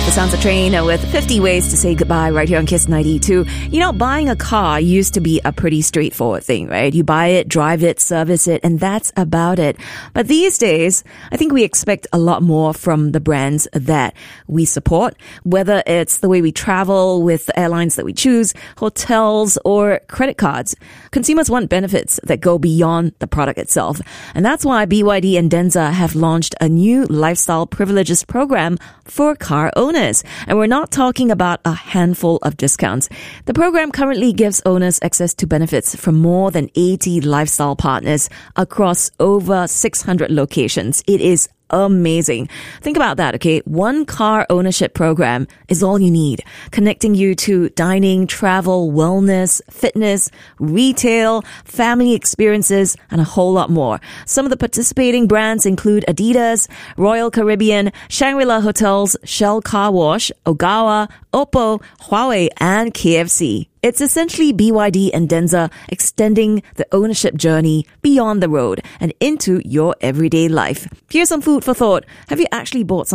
The Sounds of Train with 50 ways to say goodbye right here on Kiss 92. You know, buying a car used to be a pretty straightforward thing, right? You buy it, drive it, service it, and that's about it. But these days, I think we expect a lot more from the brands that we support, whether it's the way we travel with the airlines that we choose, hotels, or credit cards. Consumers want benefits that go beyond the product itself. And that's why BYD and Denza have launched a new lifestyle privileges program for car owners. And we're not talking about a handful of discounts. The program currently gives owners access to benefits from more than 80 lifestyle partners across over 600 locations. It is amazing. Think about that, okay? One car ownership program is all you need, connecting you to dining, travel, wellness, fitness, retail, family experiences, and a whole lot more. Some of the participating brands include Adidas, Royal Caribbean, Shangri-La Hotels, Shell Car Wash, Ogawa, Oppo, Huawei, and KFC. It's essentially BYD and Denza extending the ownership journey beyond the road and into your everyday life. Here's some food for thought. Have you actually bought something